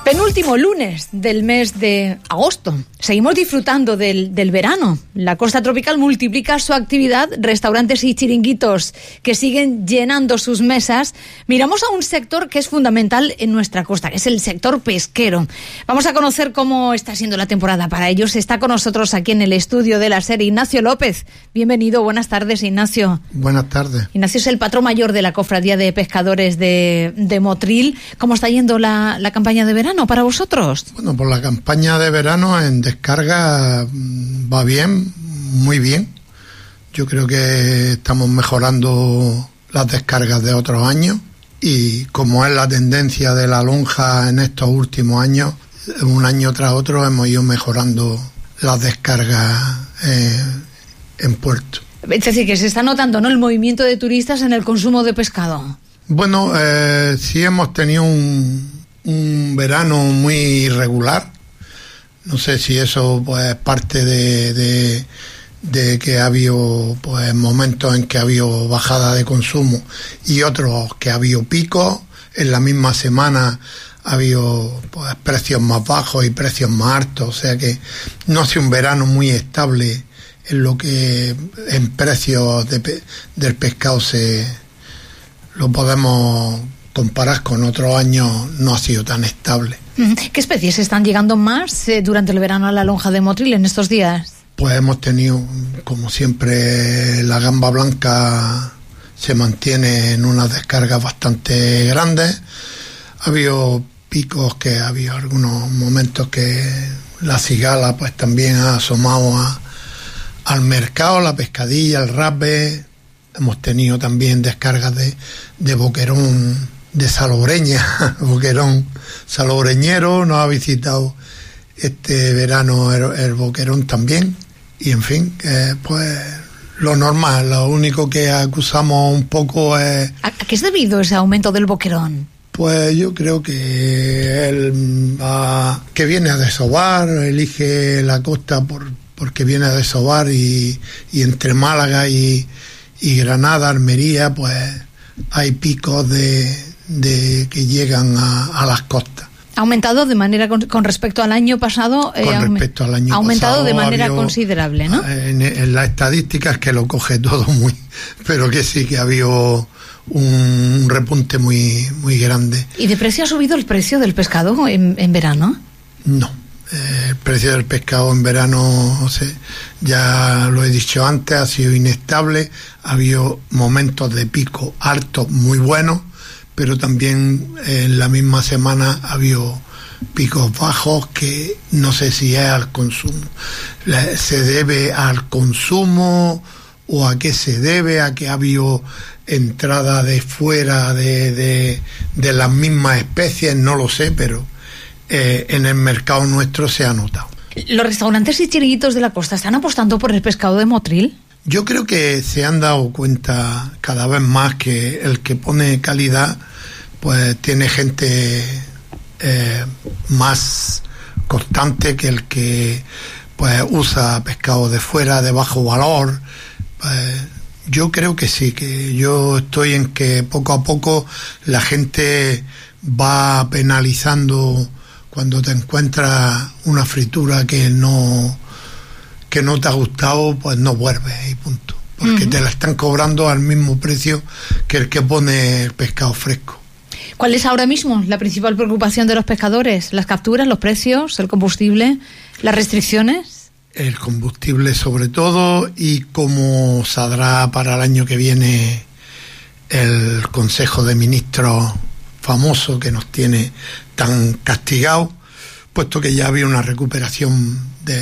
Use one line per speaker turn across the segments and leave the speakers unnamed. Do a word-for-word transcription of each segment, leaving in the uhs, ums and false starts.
Penúltimo lunes del mes de agosto. Seguimos disfrutando del, del verano. La costa tropical multiplica su actividad, restaurantes y chiringuitos que siguen llenando sus mesas. Miramos a un sector que es fundamental en nuestra costa, que es el sector pesquero. Vamos a conocer cómo está siendo la temporada para ellos. Está con nosotros aquí en el estudio de la SER Ignacio López. Bienvenido, buenas tardes, Ignacio.
Buenas tardes.
Ignacio es el patrón mayor de la Cofradía de Pescadores de, de Motril. ¿Cómo está yendo la, la campaña de verano para vosotros?
Bueno, pues la campaña de verano en descarga va bien, muy bien. Yo creo que estamos mejorando las descargas de otros años y como es la tendencia de la lonja en estos últimos años, un año tras otro hemos ido mejorando las descargas eh, en puerto.
Es decir, que se está notando, ¿no?, el movimiento de turistas en el consumo de pescado.
Bueno, eh, sí hemos tenido un un verano muy irregular. No sé si eso pues es parte de, de, de que ha habido pues momentos en que ha habido bajada de consumo y otros que ha habido picos. En la misma semana ha habido pues precios más bajos y precios más altos, o sea que no ha sido un verano muy estable en lo que en precios de, del pescado se lo podemos comparar con otros años. No ha sido tan estable.
¿Qué especies están llegando más eh, durante el verano a la lonja de Motril en estos días?
Pues hemos tenido, como siempre, la gamba blanca se mantiene en unas descargas bastante grandes. Ha habido picos, que ha habido algunos momentos que la cigala pues también ha asomado a, al mercado, la pescadilla, el raspe. Hemos tenido también descargas de, de boquerón de salobreña, boquerón salobreñero, nos ha visitado este verano el, el boquerón también, y en fin, eh, pues lo normal. Lo único que acusamos un poco es...
¿A qué es debido ese aumento del boquerón?
Pues yo creo que él a, que viene a desovar, elige la costa por porque viene a desovar, y, y entre Málaga y, y Granada, Almería, pues hay picos de de que llegan a, a las costas.
¿Ha aumentado de manera con, con respecto al año pasado?
Con eh, respecto al año
ha aumentado
pasado,
de manera
habido,
considerable, ¿no?
En, en las estadísticas que lo coge todo muy, pero que sí que ha habido un repunte muy muy grande.
¿Y de precio ha subido el precio del pescado en, en verano?
No, eh, el precio del pescado en verano, o sea, ya lo he dicho antes, ha sido inestable. Ha habido momentos de pico altos muy buenos, pero también en la misma semana ha habido picos bajos que no sé si es al consumo. ¿Se debe al consumo o a qué se debe? ¿A que ha habido entrada de fuera de, de, de las mismas especies? No lo sé, pero eh, en el mercado nuestro se ha notado.
¿Los restaurantes y chiringuitos de la costa están apostando por el pescado de Motril?
Yo creo que se han dado cuenta cada vez más que el que pone calidad pues tiene gente eh, más constante que el que pues usa pescado de fuera, de bajo valor. Pues, yo creo que sí, que yo estoy en que poco a poco la gente va penalizando cuando te encuentras una fritura que no que no te ha gustado, pues no vuelves y punto, porque uh-huh. te la están cobrando al mismo precio que el que pone el pescado fresco.
¿Cuál es ahora mismo la principal preocupación de los pescadores? ¿Las capturas, los precios, el combustible, las restricciones?
El combustible sobre todo, y cómo saldrá para el año que viene el Consejo de Ministros famoso que nos tiene tan castigados, puesto que ya había una recuperación de...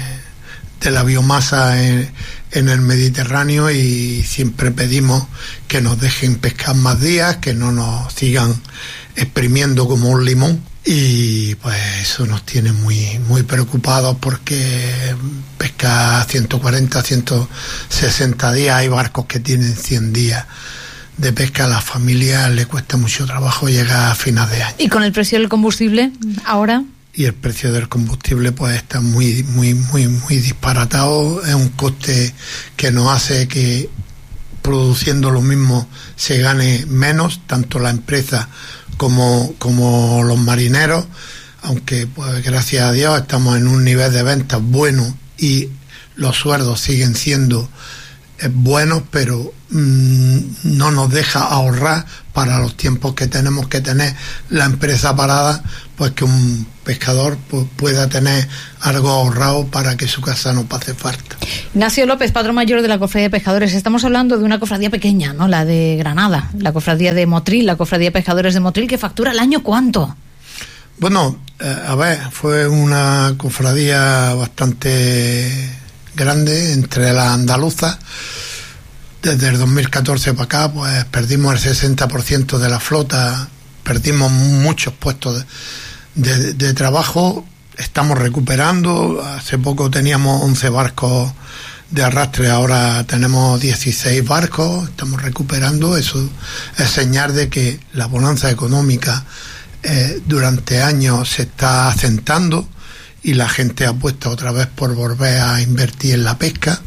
de la biomasa en, en el Mediterráneo, y siempre pedimos que nos dejen pescar más días, que no nos sigan exprimiendo como un limón, y pues eso nos tiene muy muy preocupados, porque pesca ciento cuarenta, ciento sesenta días, hay barcos que tienen cien días de pesca. A las familias les cuesta mucho trabajo llegar a finales de año.
¿Y con el precio del combustible ahora?
Y el precio del combustible pues está muy muy muy muy disparatado. Es un coste que nos hace que produciendo lo mismo se gane menos, tanto la empresa como como los marineros. aunque pues gracias a Dios estamos en un nivel de ventas bueno y los sueldos siguen siendo eh, buenos, pero mmm, no nos deja ahorrar para los tiempos que tenemos que tener la empresa parada, pues que un pescador pues, pueda tener algo ahorrado para que su casa no pase falta.
Ignacio López, patrón mayor de la Cofradía de Pescadores. Estamos hablando de una cofradía pequeña, ¿no? La de Granada, la Cofradía de Motril, la Cofradía de Pescadores de Motril, que factura al año ¿cuánto?
Bueno, eh, a ver, fue una cofradía bastante grande entre las andaluzas. Desde el dos mil catorce para acá, pues perdimos el sesenta por ciento de la flota, perdimos muchos puestos de, de, de trabajo, estamos recuperando. Hace poco teníamos once barcos de arrastre, ahora tenemos dieciséis barcos, estamos recuperando. Eso es señal de que la bonanza económica eh, durante años se está asentando y la gente apuesta otra vez por volver a invertir en la pesca.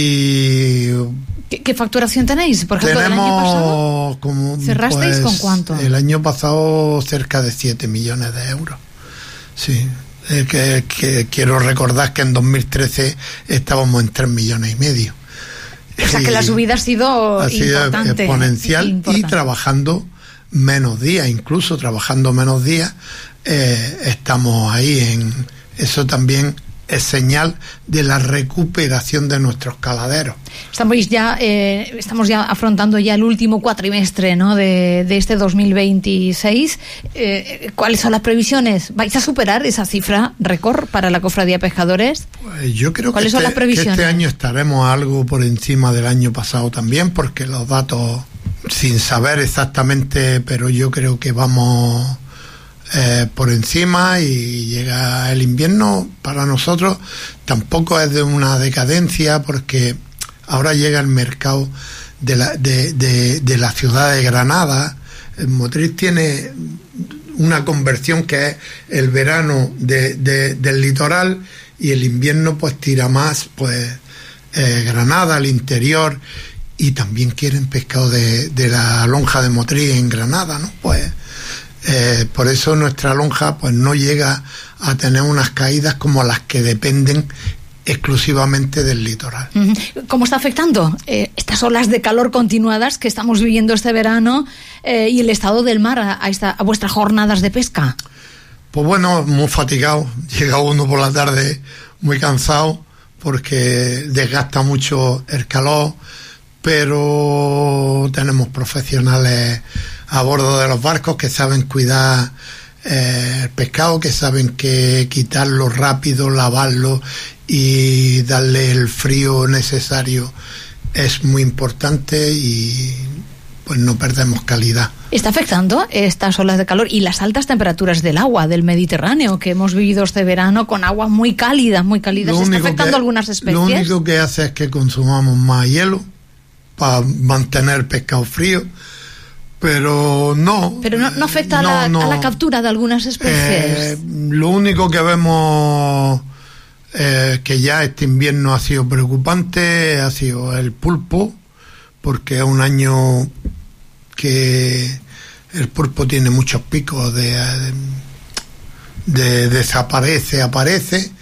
Y
¿Qué, qué facturación tenéis? Por ejemplo,
tenemos,
del año pasado,
como,
¿cerrasteis
pues,
con cuánto?
El año pasado cerca de siete millones de euros. Sí, eh, que, que quiero recordar que en dos mil trece estábamos en tres millones y medio.
O sea, que la subida ha sido,
ha sido
importante,
exponencial importante. Y trabajando menos días, incluso trabajando menos días, eh, estamos ahí en... Eso también es señal de la recuperación de nuestros caladeros.
Estamos ya, eh, estamos ya afrontando ya el último cuatrimestre, ¿no? de, de este dos mil veintiséis. Eh, ¿Cuáles son las previsiones? ¿Vais a superar esa cifra récord para la Cofradía de Pescadores?
Pues yo creo
¿Cuáles
que
son
este,
las previsiones?
que este año estaremos algo por encima del año pasado también, porque los datos, sin saber exactamente, pero yo creo que vamos... Eh, por encima, y llega el invierno. Para nosotros tampoco es de una decadencia, porque ahora llega el mercado de la, de, de, de la ciudad de Granada. El Motril tiene una conversión que es el verano de, de, del litoral, y el invierno pues tira más pues eh, Granada, el interior, y también quieren pescado de, de la lonja de Motril en Granada, ¿no? Pues Eh, por eso nuestra lonja pues no llega a tener unas caídas como las que dependen exclusivamente del litoral.
¿Cómo está afectando eh, estas olas de calor continuadas que estamos viviendo este verano eh, y el estado del mar a, a, esta, a vuestras jornadas de pesca?
Pues bueno, muy fatigado. Llega uno por la tarde muy cansado porque desgasta mucho el calor, pero tenemos profesionales a bordo de los barcos que saben cuidar eh, el pescado, que saben que quitarlo rápido, lavarlo y darle el frío necesario es muy importante, y pues no perdemos calidad.
¿Está afectando estas olas de calor y las altas temperaturas del agua del Mediterráneo que hemos vivido este verano con agua muy cálida, muy cálida? ¿Se está afectando
que,
algunas especies?
Lo único que hace es que consumamos más hielo para mantener el pescado frío. Pero no.
Pero no, no afecta a,
no,
la,
no.
a la captura de algunas especies.
Eh, lo único que vemos eh, que ya este invierno ha sido preocupante ha sido el pulpo, porque es un año que el pulpo tiene muchos picos de, de, de desaparece, aparece,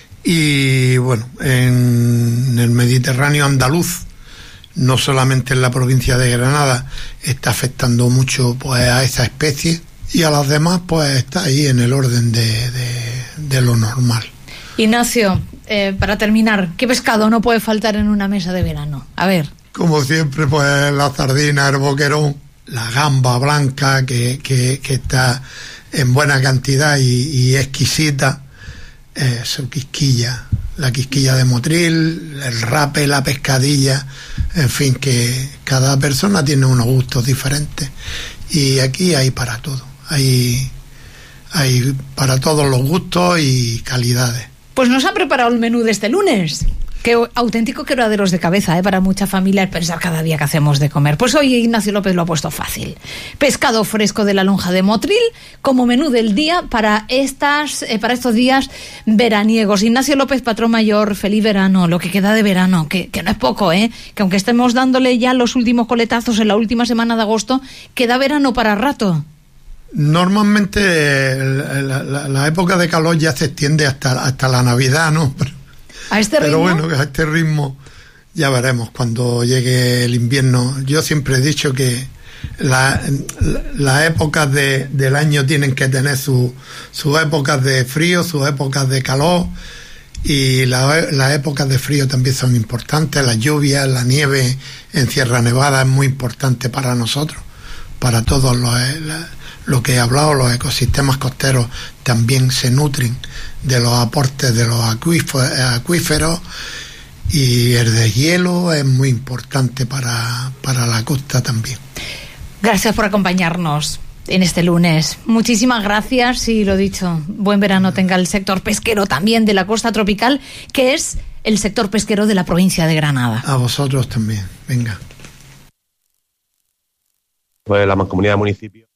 y bueno, en el Mediterráneo andaluz, no solamente en la provincia de Granada, está afectando mucho pues a esa especie, y a las demás pues está ahí en el orden de, de, de lo normal.
Ignacio, eh, para terminar, ¿qué pescado no puede faltar en una mesa de verano? A ver.
Como siempre, pues la sardina, el boquerón, la gamba blanca que, que, que está en buena cantidad y, y exquisita, eh, su quisquilla, la quisquilla de Motril, el rape, la pescadilla, en fin, que cada persona tiene unos gustos diferentes, y aquí hay para todo, hay, hay para todos los gustos y calidades.
Pues nos han preparado el menú de este lunes. Qué auténtico quebraderos de cabeza, ¿eh? Para muchas familias pensar cada día que hacemos de comer. Pues hoy Ignacio López lo ha puesto fácil. Pescado fresco de la lonja de Motril como menú del día para estas eh, para estos días veraniegos. Ignacio López, patrón mayor, feliz verano, lo que queda de verano, que, que no es poco, ¿eh? Que aunque estemos dándole ya los últimos coletazos en la última semana de agosto, queda verano para rato.
Normalmente la, la, la época de calor ya se extiende hasta, hasta la Navidad, ¿no? Pero,
¿A este ritmo?
Pero bueno, a este ritmo ya veremos cuando llegue el invierno. Yo siempre he dicho que las la épocas de, del año tienen que tener sus su épocas de frío, sus épocas de calor, y las la épocas de frío también son importantes. Las lluvias, la nieve en Sierra Nevada es muy importante para nosotros, para todos los... La, lo que he hablado, los ecosistemas costeros también se nutren de los aportes de los acuíferos, y el deshielo es muy importante para, para la costa también.
Gracias por acompañarnos en este lunes. Muchísimas gracias, y lo dicho, buen verano tenga el sector pesquero también de la costa tropical, que es el sector pesquero de la provincia de Granada.
A vosotros también, venga.
Pues la Mancomunidad de Municipios.